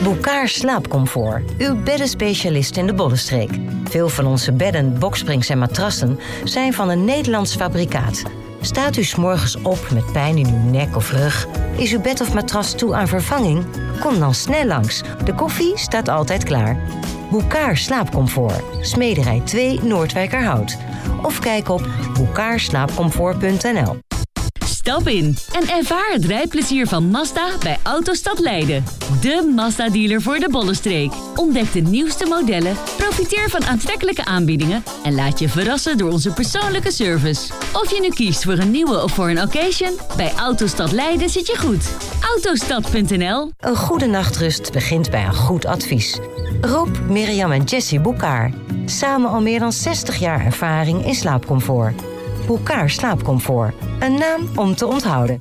Bouckaert Slaapcomfort, uw beddenspecialist in de Bollenstreek. Veel van onze bedden, boksprings en matrassen zijn van een Nederlands fabrikaat. Staat u 's morgens op met pijn in uw nek of rug? Is uw bed of matras toe aan vervanging? Kom dan snel langs. De koffie staat altijd klaar. Bouckaert Slaapcomfort, Smederij 2 Noordwijkerhout. Of kijk op bouckaertslaapcomfort.nl. Stap in en ervaar het rijplezier van Mazda bij Autostad Leiden. De Mazda-dealer voor de Bollenstreek. Ontdek de nieuwste modellen, profiteer van aantrekkelijke aanbiedingen en laat je verrassen door onze persoonlijke service. Of je nu kiest voor een nieuwe of voor een occasion, bij Autostad Leiden zit je goed. Autostad.nl. Een goede nachtrust begint bij een goed advies. Rob, Mirjam en Jessie Bouckaert. Samen al meer dan 60 jaar ervaring in slaapcomfort. Bouckaert Slaapcomfort. Een naam om te onthouden.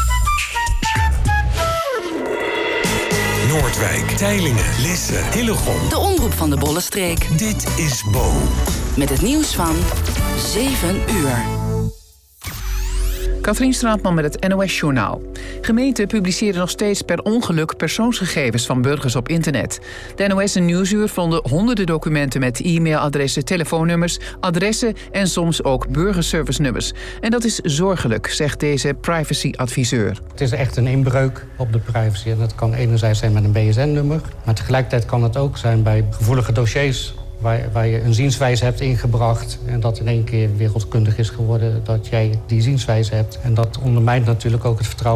Noordwijk, Teylingen, Lisse, Hillegom. De omroep van de Bollenstreek. Dit is Bo. Met het nieuws van 7 uur. Katrien Straatman met het NOS-journaal. Gemeenten publiceren nog steeds per ongeluk persoonsgegevens van burgers op internet. De NOS en Nieuwsuur vonden honderden documenten met e-mailadressen, telefoonnummers, adressen en soms ook burgerservice-nummers. En dat is zorgelijk, zegt deze privacy-adviseur. Het is echt een inbreuk op de privacy. En dat kan enerzijds zijn met een BSN-nummer, maar tegelijkertijd kan het ook zijn bij gevoelige dossiers waar je een zienswijze hebt ingebracht en dat in één keer wereldkundig is geworden dat jij die zienswijze hebt. En dat ondermijnt natuurlijk ook het vertrouwen